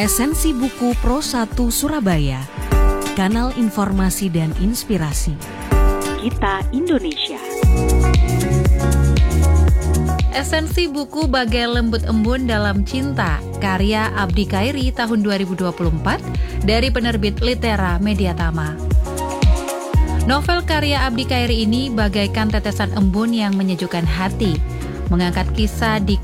Esensi Buku Pro 1 Surabaya, kanal informasi dan inspirasi. Kita Indonesia. Esensi buku Bagai Lembut Embun Dalam Cinta, karya Abdi Khairi tahun 2024 dari penerbit Litera Mediatama. Novel karya Abdi Khairi ini bagaikan tetesan embun yang menyejukkan hati, mengangkat kisah di